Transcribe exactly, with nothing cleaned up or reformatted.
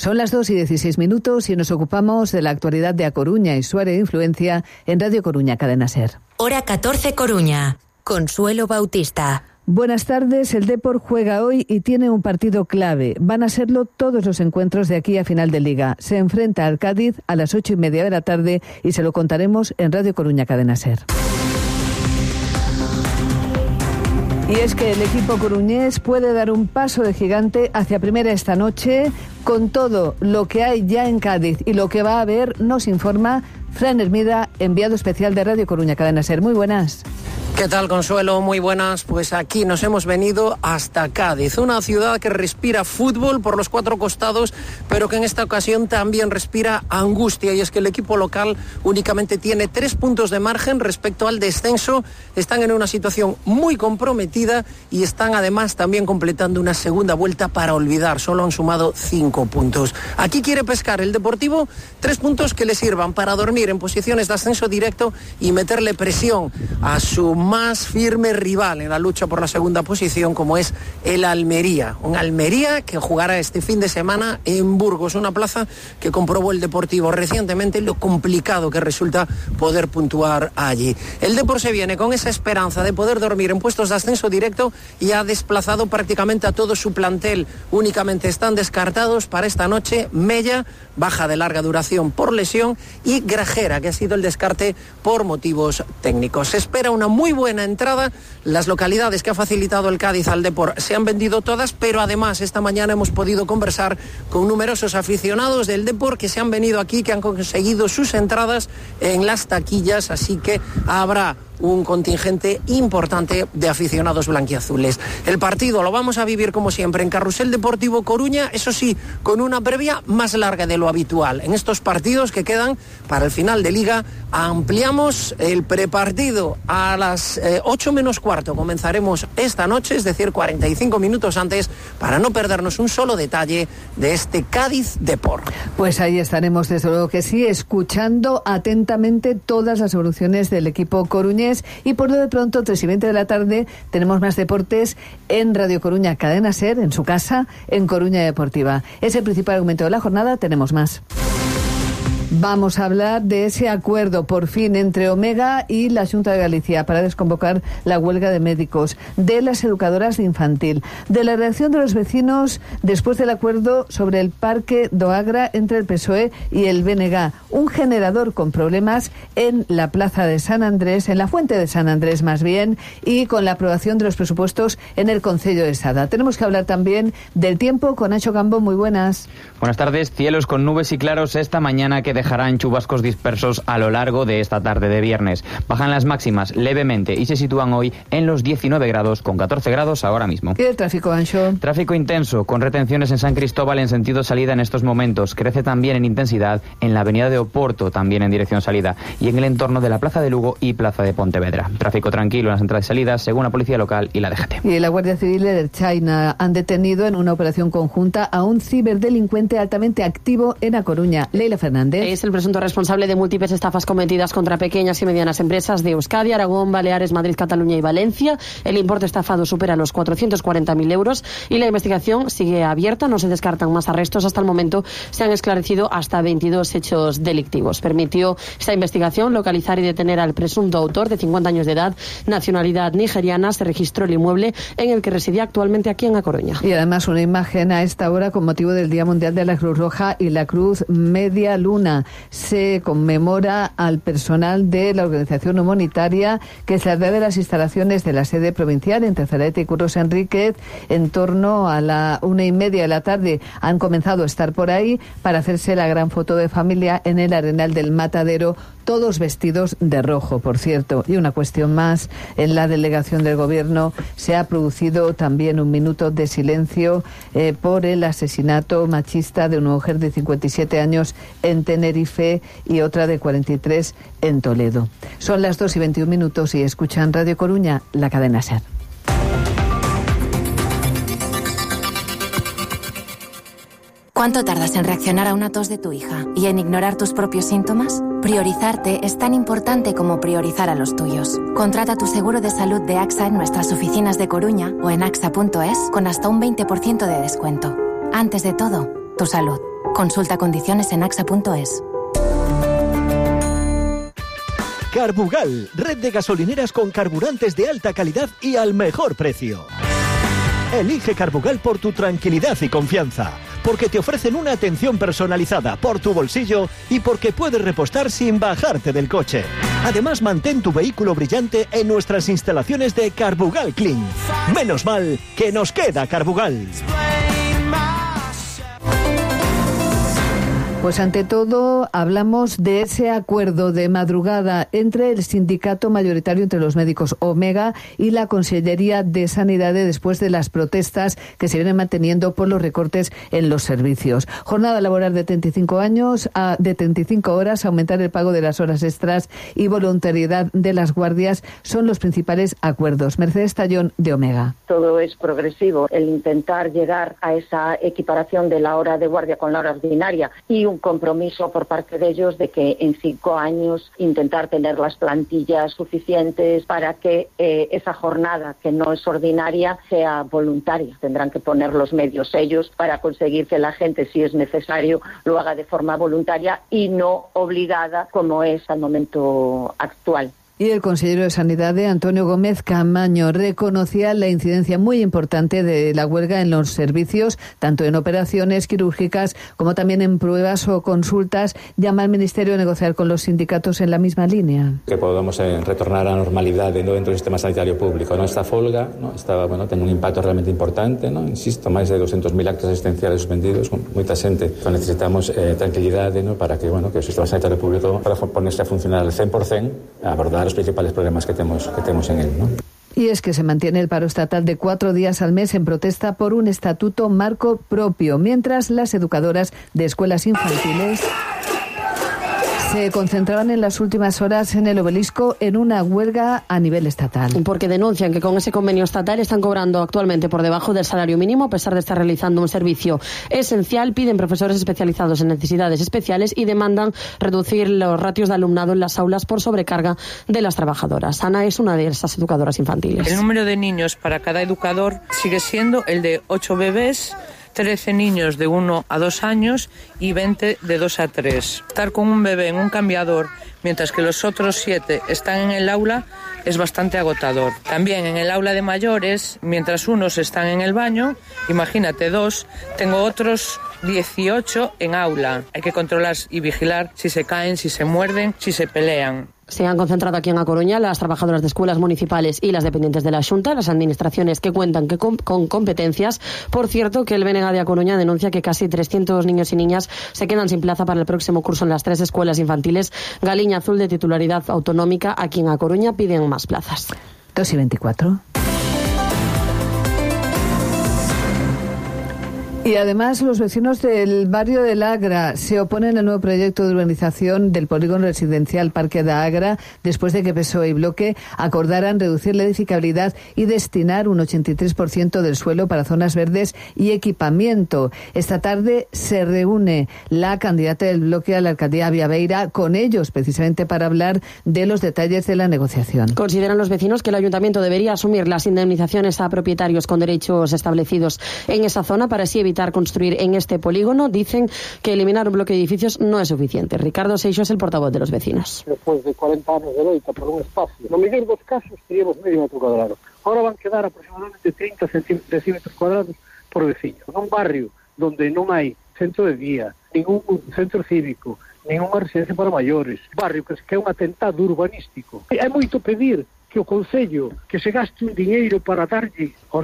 Son las dos y dieciséis minutos y nos ocupamos de la actualidad de A Coruña y su área de influencia en Radio Coruña, Cadena SER. Hora catorce Coruña. Consuelo Bautista. Buenas tardes. El Depor juega hoy y tiene un partido clave. Van a serlo todos los encuentros de aquí a final de Liga. Se enfrenta al Cádiz a las ocho y media de la tarde y se lo contaremos en Radio Coruña, Cadena SER. Y es que el equipo coruñés puede dar un paso de gigante hacia primera esta noche. Con todo lo que hay ya en Cádiz y lo que va a haber, nos informa Fran Hermida, enviado especial de Radio Coruña, Cadena SER. Muy buenas. ¿Qué tal, Consuelo? Muy buenas. Pues aquí nos hemos venido hasta Cádiz, una ciudad que respira fútbol por los cuatro costados, pero que en esta ocasión también respira angustia, y es que el equipo local únicamente tiene tres puntos de margen respecto al descenso. Están en una situación muy comprometida y están además también completando una segunda vuelta para olvidar. Solo han sumado cinco puntos. Aquí quiere pescar el Deportivo tres puntos que le sirvan para dormir en posiciones de ascenso directo y meterle presión a su más firme rival en la lucha por la segunda posición, como es el Almería. Un Almería que jugará este fin de semana en Burgos, una plaza que comprobó el Deportivo recientemente lo complicado que resulta poder puntuar allí. El Depor se viene con esa esperanza de poder dormir en puestos de ascenso directo y ha desplazado prácticamente a todo su plantel. Únicamente están descartados para esta noche Mella, baja de larga duración por lesión, y Grajera, que ha sido el descarte por motivos técnicos. Se espera una muy buena entrada. Las localidades que ha facilitado el Cádiz al Depor se han vendido todas, pero además esta mañana hemos podido conversar con numerosos aficionados del Depor que se han venido aquí, que han conseguido sus entradas en las taquillas, así que habrá un contingente importante de aficionados blanquiazules. El partido lo vamos a vivir como siempre en Carrusel Deportivo Coruña, eso sí, con una previa más larga de lo habitual. En estos partidos que quedan para el final de Liga, ampliamos el prepartido a las eh, ocho menos cuarto. Comenzaremos esta noche, es decir, cuarenta y cinco minutos antes, para no perdernos un solo detalle de este Cádiz Depor. Pues ahí estaremos, desde luego que sí, escuchando atentamente todas las evoluciones del equipo coruñés. Y por lo de pronto, tres y veinte de la tarde, tenemos más deportes en Radio Coruña, Cadena SER, en su casa, en Coruña Deportiva. Es el principal argumento de la jornada, tenemos más. Vamos a hablar de ese acuerdo, por fin, entre Omega y la Xunta de Galicia para desconvocar la huelga de médicos, de las educadoras de infantil, de la reacción de los vecinos después del acuerdo sobre el Parque do Agra entre el P S O E y el B N G, un generador con problemas en la Plaza de San Andrés, en la Fuente de San Andrés más bien, y con la aprobación de los presupuestos en el Concello de Sada. Tenemos que hablar también del tiempo con Nacho Gambo. Muy buenas. Buenas tardes. Cielos con nubes y claros esta mañana que dejarán chubascos dispersos a lo largo de esta tarde de viernes. Bajan las máximas levemente y se sitúan hoy en los diecinueve grados, con catorce grados ahora mismo. ¿Y el tráfico, Anxo? Tráfico intenso, con retenciones en San Cristóbal en sentido salida en estos momentos. Crece también en intensidad en la avenida de Oporto, también en dirección salida, y en el entorno de la Plaza de Lugo y Plaza de Pontevedra. Tráfico tranquilo en las entradas y salidas, según la Policía Local y la D G T. Y la Guardia Civil y el China han detenido en una operación conjunta a un ciberdelincuente altamente activo en A Coruña. Leila Fernández. Es el presunto responsable de múltiples estafas cometidas contra pequeñas y medianas empresas de Euskadi, Aragón, Baleares, Madrid, Cataluña y Valencia. El importe estafado supera los cuatrocientos cuarenta mil euros y la investigación sigue abierta. No se descartan más arrestos. Hasta el momento se han esclarecido hasta veintidós hechos delictivos. Permitió esta investigación localizar y detener al presunto autor, de cincuenta años de edad, nacionalidad nigeriana. Se registró el inmueble en el que residía actualmente aquí en A Coruña. Y además una imagen a esta hora con motivo del Día Mundial de la Cruz Roja y la Cruz Media Luna. Se conmemora al personal de la organización humanitaria que saldrá de las instalaciones de la sede provincial en Tercerete y Curros Enríquez en torno a la una y media de la tarde. Han comenzado a estar por ahí para hacerse la gran foto de familia en el Arenal del Matadero, todos vestidos de rojo, por cierto. Y una cuestión más, en la delegación del Gobierno se ha producido también un minuto de silencio eh, por el asesinato machista de una mujer de cincuenta y siete años en Tenerife y otra de cuarenta y tres en Toledo. Son las dos y veintiún minutos y escuchan Radio Coruña, la cadena SER. ¿Cuánto tardas en reaccionar a una tos de tu hija y en ignorar tus propios síntomas? Priorizarte es tan importante como priorizar a los tuyos. Contrata tu seguro de salud de AXA en nuestras oficinas de Coruña o en axa punto es con hasta un veinte por ciento de descuento. Antes de todo, tu salud. Consulta condiciones en axa punto es. Carbugal, red de gasolineras con carburantes de alta calidad y al mejor precio. Elige Carbugal por tu tranquilidad y confianza, porque te ofrecen una atención personalizada por tu bolsillo y porque puedes repostar sin bajarte del coche. Además, mantén tu vehículo brillante en nuestras instalaciones de Carbugal Clean. Menos mal que nos queda Carbugal. Pues ante todo hablamos de ese acuerdo de madrugada entre el sindicato mayoritario entre los médicos Omega y la Consellería de Sanidad después de las protestas que se vienen manteniendo por los recortes en los servicios. Jornada laboral de treinta y cinco años, a, de treinta y cinco horas, aumentar el pago de las horas extras y voluntariedad de las guardias son los principales acuerdos. Mercedes Tallón, de Omega. Todo es progresivo, el intentar llegar a esa equiparación de la hora de guardia con la hora ordinaria y un compromiso por parte de ellos de que en cinco años intentar tener las plantillas suficientes para que eh, esa jornada que no es ordinaria sea voluntaria. Tendrán que poner los medios ellos para conseguir que la gente, si es necesario, lo haga de forma voluntaria y no obligada como es al momento actual. Y el consejero de Sanidad, Antonio Gómez Camaño, reconocía la incidencia muy importante de la huelga en los servicios, tanto en operaciones quirúrgicas como también en pruebas o consultas. Llama al Ministerio a negociar con los sindicatos en la misma línea. Que podamos eh, retornar a la normalidad dentro del sistema sanitario público. ¿no? Esta folga ¿no? Estaba, bueno, ten un impacto realmente importante. ¿no? Insisto, máis de doscientos mil actos asistenciales suspendidos, con moita xente. Então necesitamos eh, tranquilidade ¿no? para que, bueno, que o sistema sanitario público para ponerse a funcionar al cien por ciento, a abordar los principales problemas que tenemos, que tenemos en él, ¿no? Y es que se mantiene el paro estatal de cuatro días al mes en protesta por un estatuto marco propio, mientras las educadoras de escuelas infantiles se concentraban en las últimas horas en el Obelisco en una huelga a nivel estatal. Porque denuncian que con ese convenio estatal están cobrando actualmente por debajo del salario mínimo a pesar de estar realizando un servicio esencial. Piden profesores especializados en necesidades especiales y demandan reducir los ratios de alumnado en las aulas por sobrecarga de las trabajadoras. Ana es una de esas educadoras infantiles. El número de niños para cada educador sigue siendo el de ocho bebés, trece niños de uno a dos años y veinte de dos a tres. Estar con un bebé en un cambiador mientras que los otros siete están en el aula es bastante agotador. También en el aula de mayores, mientras unos están en el baño, imagínate dos, tengo otros dieciocho en aula. Hay que controlar y vigilar si se caen, si se muerden, si se pelean. Se han concentrado aquí en A Coruña las trabajadoras de escuelas municipales y las dependientes de la Xunta, las administraciones que cuentan que con, con competencias. Por cierto, que el B N G de A Coruña denuncia que casi trescientos niños y niñas se quedan sin plaza para el próximo curso en las tres escuelas infantiles Galiña Azul de titularidad autonómica. Aquí en A Coruña piden más plazas. dos y veinticuatro. Y además los vecinos del barrio del Agra se oponen al nuevo proyecto de urbanización del polígono residencial Parque da Agra después de que P S O E y Bloque acordaran reducir la edificabilidad y destinar un ochenta y tres por ciento del suelo para zonas verdes y equipamiento. Esta tarde se reúne la candidata del Bloque a la alcaldía Viabeira con ellos precisamente para hablar de los detalles de la negociación. Consideran los vecinos que el ayuntamiento debería asumir las indemnizaciones a propietarios con derechos establecidos en esa zona para así evitar construir en este polígono. Dicen que eliminar un bloque de edificios no es suficiente. Ricardo Seixo es el portavoz de los vecinos. Después de cuarenta años de loita por un espacio, no mellor dos casos teríamos medio metro cuadrado. Ahora van a quedar aproximadamente treinta centímetros cuadrados por veciño. Nun barrio donde non hai centro de día, ningún centro cívico, ninguna residencia para maiores, barrio que é un atentado urbanístico. É moito pedir que o Concello que se gaste un diñeiro para darlle aos